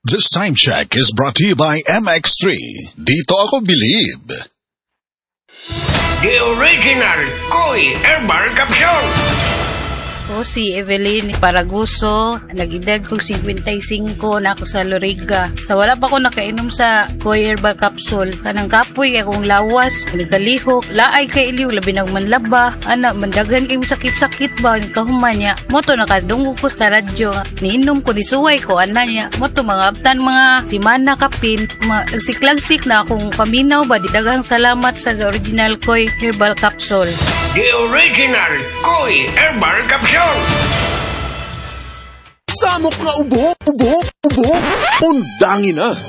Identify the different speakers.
Speaker 1: This time check is brought to you by MX3. Dito ako believe.
Speaker 2: The original Koi Herbal Capsule.
Speaker 3: Ako si Evelyn Paraguso, nag-edad kong 55 na ako sa Loriga. Sa wala pa ko nakainom sa Koi Herbal Capsule, kanang kapoy akong lawas, nagkalihok, laay kay iliw, labi ng manlaba, mandagan kayong sakit-sakit ba, kahuman niya. Moto nakadungog ko sa radyo, niinom ko, disuway ko, niya. Moto mga abtan, mga simana kapin, nagsiklagsik na akong paminaw ba, didagang salamat sa original Koi Herbal Capsule.
Speaker 2: The original Koi Herbal Capsule.
Speaker 4: Samok nga ubo, undangin na.